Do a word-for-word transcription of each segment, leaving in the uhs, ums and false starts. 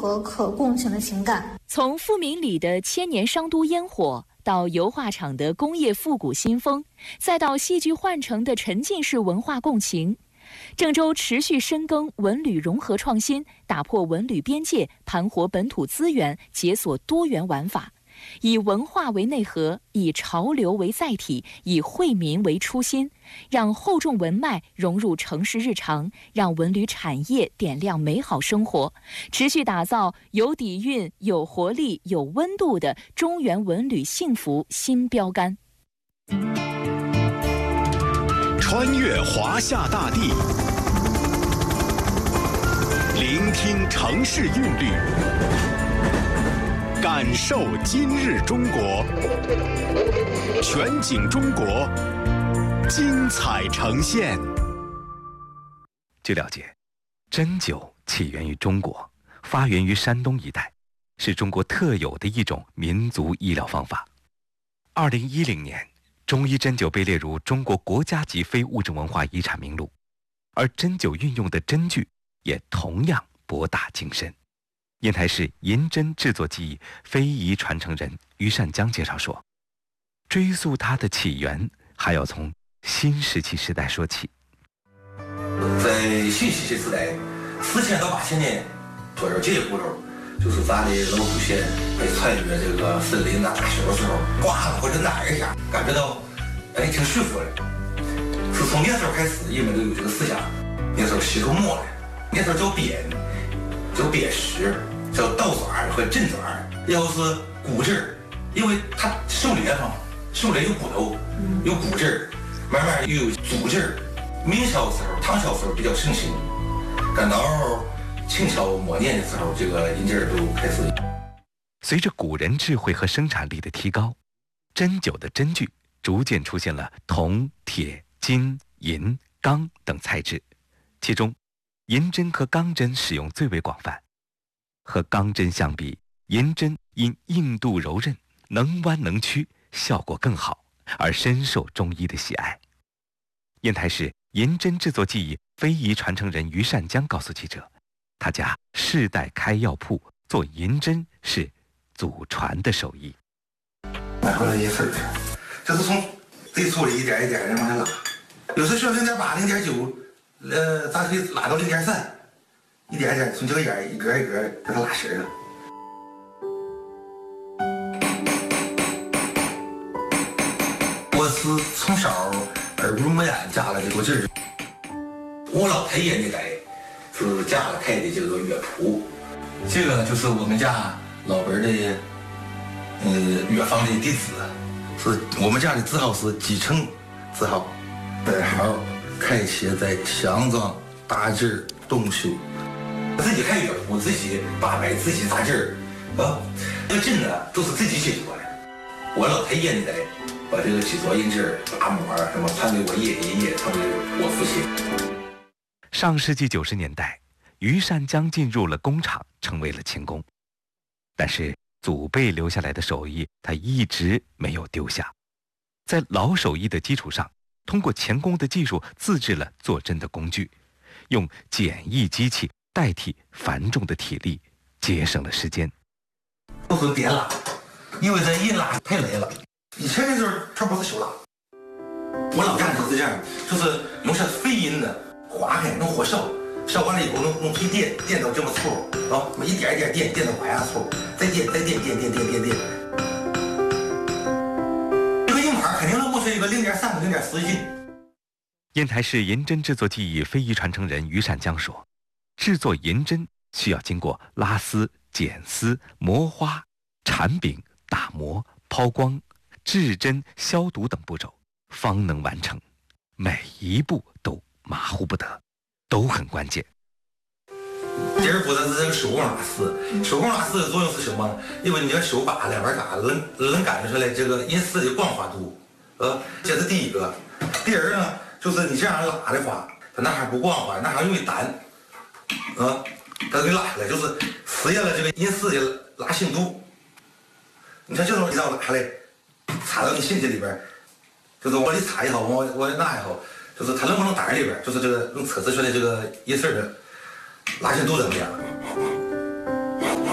和可共情的情感。 从富民里的千年商都烟火，到油画厂的工业复古新风，再到戏剧幻城的沉浸式文化共情，郑州持续深耕文旅融合创新，打破文旅边界，盘活本土资源，解锁多元玩法，以文化为内核，以潮流为载体，以惠民为初心，让厚重文脉融入城市日常，让文旅产业点亮美好生活，持续打造有底蕴、有活力、有温度的中原文旅幸福新标杆。 穿越华夏大地，聆听城市韵律，感受今日中国，全景中国，精彩呈现。 据了解，针灸起源于中国，发源于山东一带，是中国特有的一种民族医疗方法。二零一零年，中医针灸被列入中国国家级非物质文化遗产名录，而针灸运用的针具也同样博大精深。烟台市银针制作技艺非遗传承人于善江介绍说，追溯它的起源，还要从新石器时代说起。 在新石器时代，四千到八千年左右这些骨头，就是咱的老祖先在穿越这个森林呐、大雪的时候，刮了或者哪一下，感觉到哎挺舒服的。是从那时候开始，人们都有这个思想。那时候石头磨的，那时候叫鞭，叫鞭石，叫倒爪和震爪。要是骨质，因为它手里哈，手里有骨头，有骨质，慢慢又有组织。明朝的时候、唐朝的时候比较盛行，赶到清朝末年的时候，这个银针都开始。 随着古人智慧和生产力的提高，针灸的针具逐渐出现了铜、铁、金、银、钢等材质，其中银针和钢针使用最为广泛。和钢针相比，银针因硬度柔韧、能弯能曲，效果更好，而深受中医的喜爱。烟台市银针制作技艺非遗传承人于善江告诉记者，他家世代开药铺，做银针是祖传的手艺。 买回来一份儿，这是从最粗的一点一点的往下拉，有时需要零点八、零点九，呃，咱可以拉到零点三，一点一点从这个眼儿一格一格给它拉实了。我是从小耳濡目染加了这个劲儿。我老太爷那代是家了开的这个乐谱，这个就是我们家老本的呃乐坊的弟子，是我们家的字号是继承字号，代号开写在祥庄大治东修，自己开乐谱，自己八百，自己打字儿啊，这个针呢都是自己写出来的。我老太爷那代把这个制作银针、打磨什么传给我爷爷爷，传给我父亲。 上世纪九十年代，于善江进入了工厂，成为了钳工。但是祖辈留下来的手艺，他一直没有丢下。在老手艺的基础上，通过钳工的技术，自制了做针的工具，用简易机器代替繁重的体力，节省了时间。 都是点拉，因为这一拉太累了。以前那时候它不是手拉，我老家就是这样，就是用些废银的划开，弄火烧，烧完了以后弄弄推电，电到这么粗啊，一点一点电，电到瓦样粗，再电再电电电电电电。这个硬盘肯定能磨出一个零点三、零点四斤。 烟台市银针制作技艺非遗传承人于善江说，制作银针需要经过拉丝、剪丝、磨花、缠柄、打磨、抛光、制针、消毒等步骤，方能完成。每一步都马虎不得，都很关键。 第二步呢是这个手工拉丝，手工拉丝的作用是什么呢？因为你要手把两边打，能能感觉出来这个银丝的光滑度，呃，这是第一个。第二呢，就是你这样拉的话，它那还不光滑，那还容易单，啊，它给拉下来，就是实现了这个银丝的拉性度。你看这种一道拉下来，插到你身体里边，就是往里插也好，往往里拿也好，就是它能不能打里边，就是这个能测试出来这个银丝的拉性度怎么样。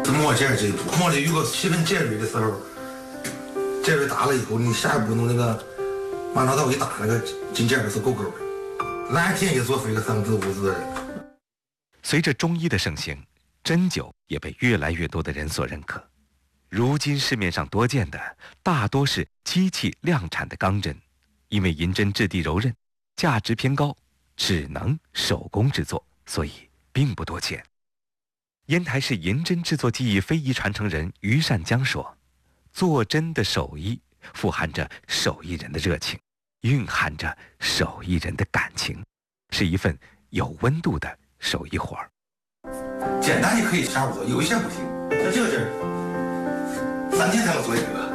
就摸这这一步，摸的如果七分尖锐的时候，尖锐打了以后，你下一步弄那个马刀刀一打，那个金尖的是够够的。蓝天也做出一个三字五字的人。 随着中医的盛行，针灸也被越来越多的人所认可。如今市面上多见的大多是机器量产的钢针，因为银针质地柔韧，价值偏高，只能手工制作，所以并不多见。烟台市银针制作技艺非遗传承人于善江说，做针的手艺富含着手艺人的热情，蕴含着手艺人的感情，是一份有温度的手艺活儿。 简单也可以十二五做，有一些不行，像这个针儿，三天才能做一个。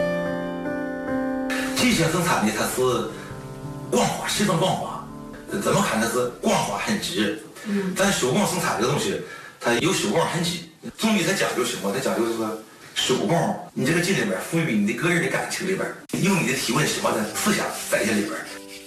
机械生产的它是光滑，十分光滑，怎么看它是光滑很直。嗯，但手工生产这个东西，它有手工痕迹。中医它讲究什么？它讲究是手工，你这个劲里边赋予你的个人的感情里边，用你的体温什么的思想在这里边。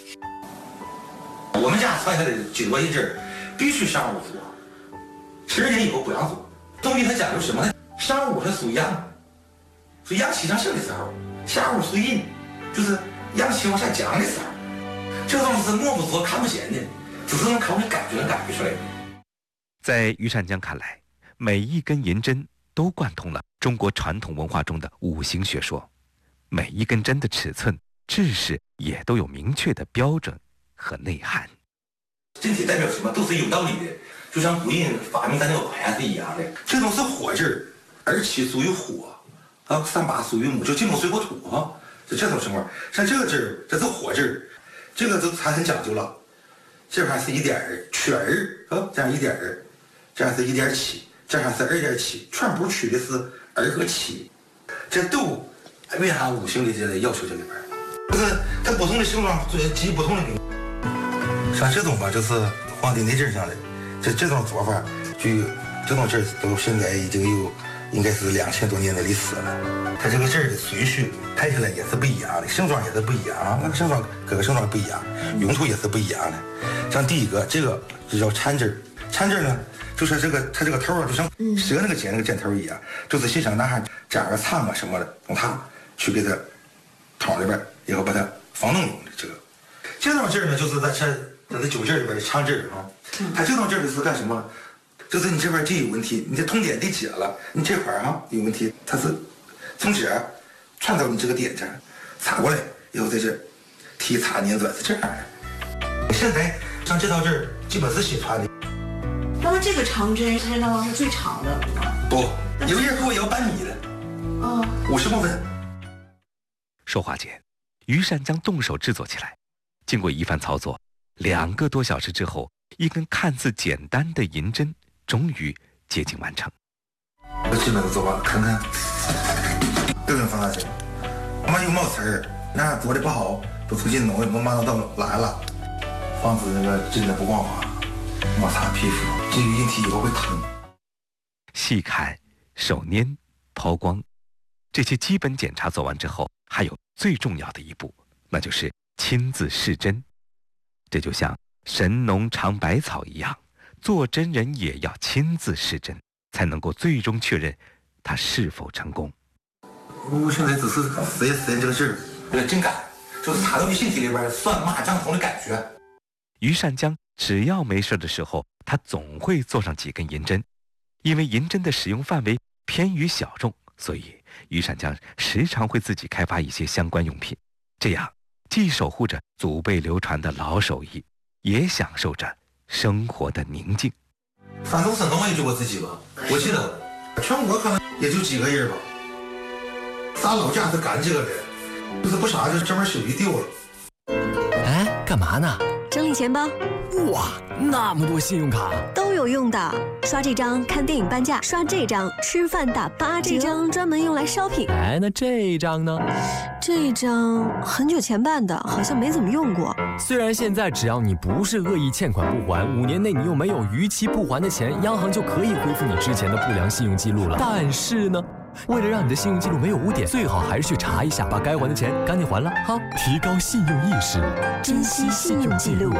我们家传下来的九多一针必须上午做，十二点以后不让做。中医它讲究什么呢？上午它属阳，所以阳气上升的时候；下午属阴，就是阳气往下降的时候。这个东西是摸不着、看不见的，只是能靠你感觉能感觉出来的。 在于善江看来，每一根银针都贯通了中国传统文化中的五行学说，每一根针的尺寸、制式也都有明确的标准和内涵。 身体代表什么都是有道理的，就像古人发明咱那个牌是一样的。这都是火劲儿，二七属于火，啊，三八属于木，就金木水火土啊，就这种情况。像这个劲儿，这是火劲儿，这个都还很讲究了。这还是一点儿曲儿啊，这样一点儿。这样是一点七，这样是二点七，全部取的是二和七，这都蕴含五行的这个要求这里边。就是它不同的形状基于不同的名。像这种吧，就是《黄帝内经》上的，这这种做法，据这种针都现在已经有应该是两千多年的历史了。它这个针的顺序排下来也是不一样的，形状也是不一样，那个形状各个形状不一样，用途也是不一样的。像第一个，这个就叫缠针，缠针呢。就是这个，它这个头啊，就像蛇那个尖那个尖头一样，就是欣赏男孩加个苍啊什么的，用它去给它桶里边，然后把它防弄用的这个。这种劲儿呢，就是在这在这酒劲里边的长劲儿啊。它这种劲儿是干什么？就是你这边这有问题，你这痛点得解了，你这块啊有问题，它是从这儿传到你这个点这儿，插过来，然后在这提插捻转是这样的。现在像这套劲儿基本是新传的。 那么这个长针是那是最长的吗？ 不，有些给我要半米的，哦，五十公分。 说话间，于善江动手制作起来。经过一番操作，两个多小时之后，一根看似简单的银针终于接近完成。 我基本都做完了，看看，都能放下去。我们有冒刺儿，那做的不好，都重新弄，弄马上到来了，防止那个针的不光滑。摩擦皮肤，这个引体以后会疼。 细看、手捏、抛光，这些基本检查做完之后，还有最重要的一步，那就是亲自试针。这就像神农尝百草一样，做针人也要亲自试针，才能够最终确认它是否成功。 我现在只是实验实验这个劲儿，这个针感，就是插到你身体里边酸麻胀痛的感觉。 于善江只要没事的时候，他总会做上几根银针。因为银针的使用范围偏于小众，所以于善江时常会自己开发一些相关用品，这样既守护着祖辈流传的老手艺，也享受着生活的宁静。 山东省东也就我自己吧，我记得全国可能也就几个人吧。咱老家是干这个的，就是不啥就是这门手艺丢了。 哎，干嘛呢？ 整理钱包。 哇，那么多信用卡都有用的，刷这张看电影半价，刷这张吃饭打八折，这张专门用来 shopping。 哎，那这张呢？ 这张很久前办的，好像没怎么用过。 虽然现在只要你不是恶意欠款不还，五年内你又没有逾期不还的钱，央行就可以恢复你之前的不良信用记录了。但是呢，为了让你的信用记录没有污点，最好还是去查一下，把该还的钱赶紧还了哈，提高信用意识， 珍惜信用记录。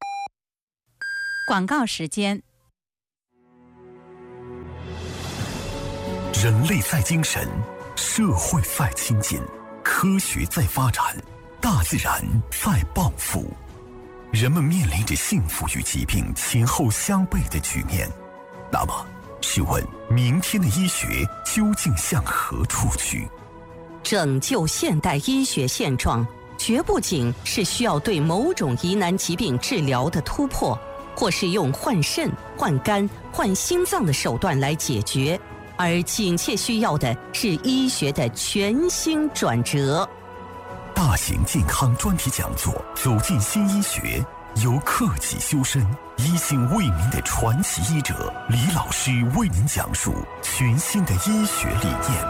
广告时间。 人类在精神，社会在亲近，科学在发展，大自然在报复。人们面临着幸福与疾病前后相悖的局面。那么，试问明天的医学究竟向何处去？ 拯救现代医学现状，绝不仅是需要对某种疑难疾病治疗的突破，或是用换肾、换肝、换心脏的手段来解决，而紧切需要的是医学的全新转折。 大型健康专题讲座《走进新医学》，由克己修身、一心为民的传奇医者李老师为您讲述全新的医学理念。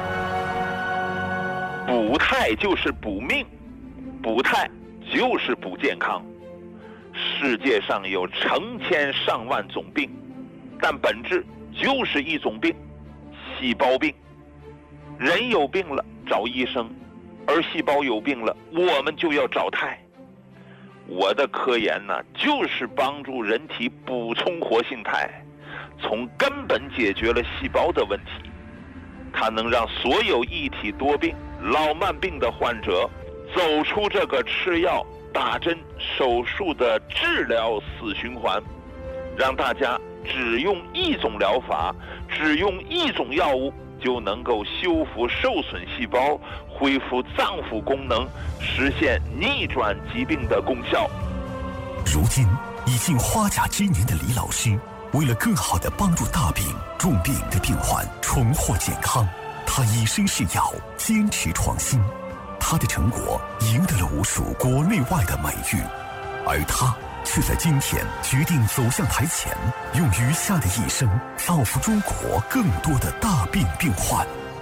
补胎就是补命，补胎就是补健康。世界上有成千上万种病，但本质就是一种病——细胞病。人有病了找医生，而细胞有病了，我们就要找胎。我的科研呢，就是帮助人体补充活性肽，从根本解决了细胞的问题。它能让所有一体多病、老慢病的患者走出这个吃药、打针、手术的治疗死循环，让大家只用一种疗法，只用一种药物，就能够修复受损细胞，恢复脏腑功能，实现逆转疾病的功效。 如今已近花甲之年的李老师，为了更好地帮助大病重病的病患重获健康，他以身试药，坚持创新。他的成果赢得了无数国内外的美誉，而他却在今天决定走向台前，用余下的一生造福中国更多的大病病患。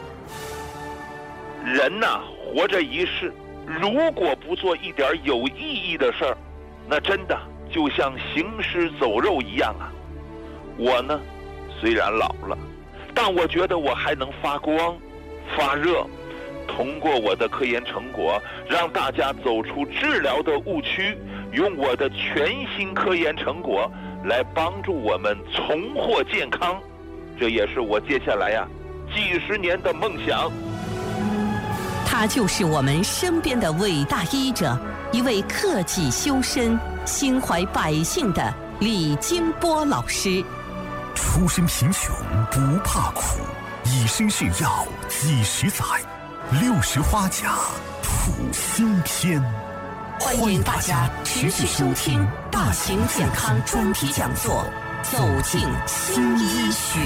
人呐、啊，活着一世，如果不做一点有意义的事儿，那真的就像行尸走肉一样啊！我呢，虽然老了，但我觉得我还能发光、发热。通过我的科研成果，让大家走出治疗的误区，用我的全新科研成果来帮助我们重获健康，这也是我接下来呀、啊、几十年的梦想。 他就是我们身边的伟大医者，一位克己修身、心怀百姓的李金波老师。 出身贫穷不怕苦，以身试药几十载。六十花甲谱新篇， 欢迎大家持续收听大型健康专题讲座《走进新医学》。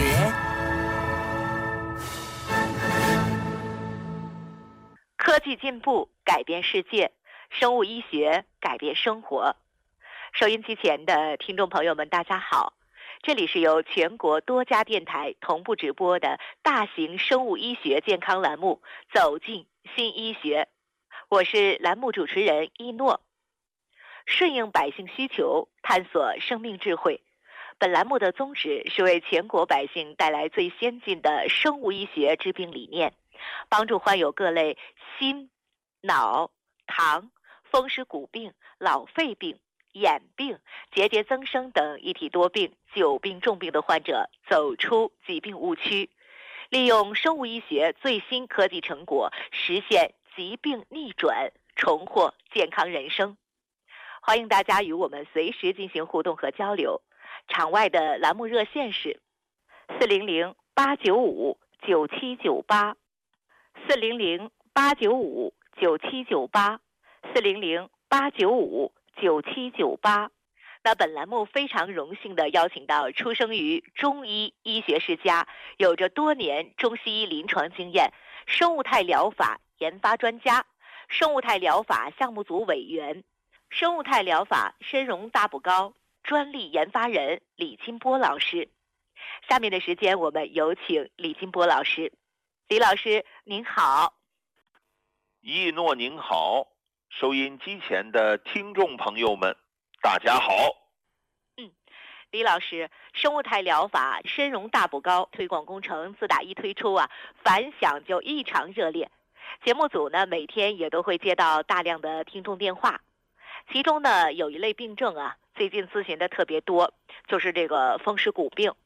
科技进步改变世界，生物医学改变生活。收音机前的听众朋友们，大家好。这里是由全国多家电台同步直播的大型生物医学健康栏目《走进新医学》，我是栏目主持人一诺。顺应百姓需求，探索生命智慧。本栏目的宗旨是为全国百姓带来最先进的生物医学治病理念，帮助患有各类心、脑、糖、风湿骨病、老肺病、眼病、结节增生等一体多病、久病重病的患者走出疾病误区，利用生物医学最新科技成果，实现疾病逆转，重获健康人生。欢迎大家与我们随时进行互动和交流。场外的栏目热线是四零零八九五九七九八，四零零八九五九七九八，四零零八九五九七九八。那本栏目非常荣幸地邀请到出生于中医医学世家，有着多年中西医临床经验，生物肽疗法研发专家，生物肽疗法项目组委员，生物肽疗法参茸大补膏专利研发人李金波老师。下面的时间我们有请李金波老师。李老师您好。 一诺您好，收音机前的听众朋友们大家好。 嗯，李老师，生物肽疗法参茸大补膏推广工程自打一推出啊，反响就异常热烈。节目组呢每天也都会接到大量的听众电话，其中呢有一类病症啊，最近咨询的特别多，就是这个风湿骨病。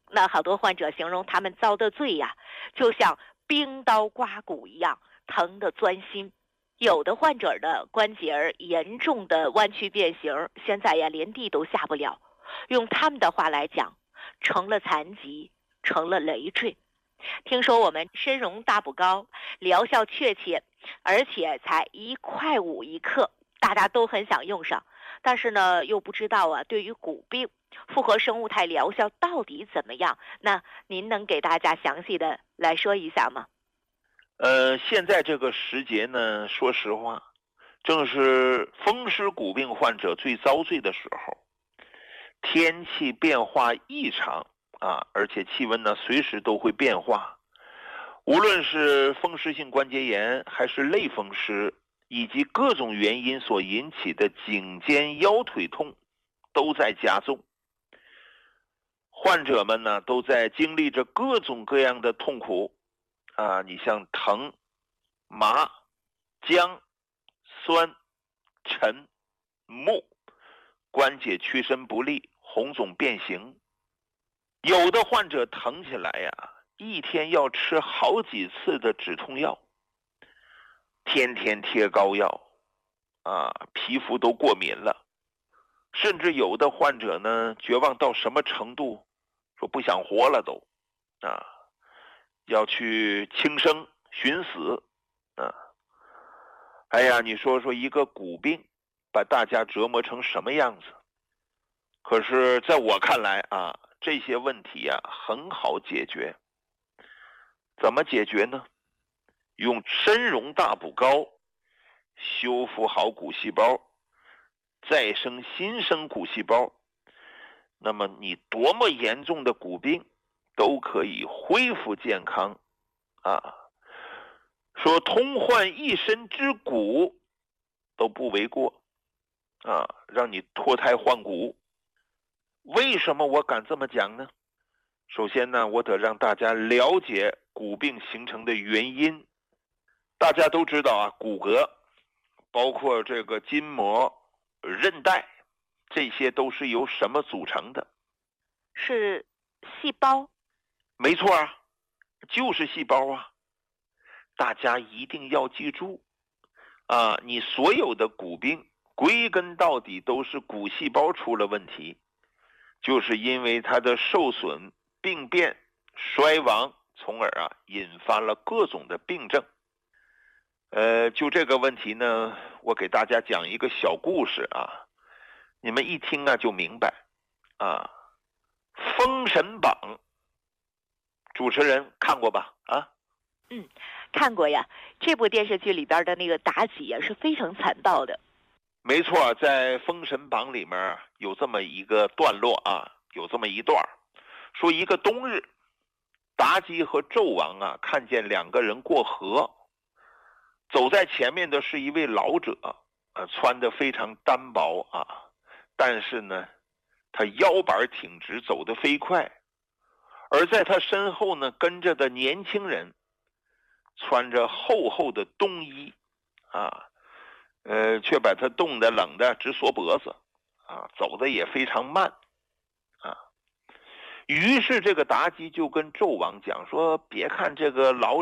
那好多患者形容他们遭的罪呀、啊，就像冰刀刮骨一样，疼得钻心。有的患者的关节严重的弯曲变形，现在呀连地都下不了。用他们的话来讲，成了残疾，成了累赘。听说我们参茸大补膏疗效确切，而且才一块五一克，大家都很想用上。但是呢，又不知道啊，对于骨病，复合生物肽疗效到底怎么样？那您能给大家详细的来说一下吗？ 呃，现在这个时节呢，说实话，正是风湿骨病患者最遭罪的时候。天气变化异常啊，而且气温呢随时都会变化。无论是风湿性关节炎，还是类风湿，以及各种原因所引起的颈肩腰腿痛，都在加重。患者们呢都在经历着各种各样的痛苦啊，你像疼、麻、僵、酸、沉、木，关节屈伸不利，红肿变形。有的患者疼起来呀，一天要吃好几次的止痛药，天天贴膏药啊，皮肤都过敏了。甚至有的患者呢，绝望到什么程度，说不想活了都啊，要去轻生寻死啊。哎呀，你说说一个骨病把大家折磨成什么样子？可是在我看来啊，这些问题啊很好解决。怎么解决呢？用参茸大补膏修复好骨细胞，再生新生骨细胞，那么你多么严重的骨病都可以恢复健康啊！说通换一身之骨都不为过啊，让你脱胎换骨。为什么我敢这么讲呢？首先呢，我得让大家了解骨病形成的原因。大家都知道啊，骨骼包括这个筋膜、韧带，这些都是由什么组成的？ 是细胞。 没错啊，就是细胞啊。大家一定要记住啊，你所有的骨病归根到底都是骨细胞出了问题，就是因为它的受损、病变、衰亡，从而啊引发了各种的病症。呃，就这个问题呢，我给大家讲一个小故事啊，你们一听啊就明白啊。《封神榜》主持人看过吧？啊， 嗯，看过呀。这部电视剧里边的那个妲己也是非常残暴的。 没错，在《封神榜》里面有这么一个段落啊，有这么一段，说一个冬日，妲己和纣王啊看见两个人过河，走在前面的是一位老者，呃，穿得非常单薄啊，但是呢，他腰板挺直，走得飞快。而在他身后呢，跟着的年轻人，穿着厚厚的冬衣，啊，呃，却把他冻得冷得直缩脖子，啊，走得也非常慢，啊。于是这个妲己就跟纣王讲说：“别看这个老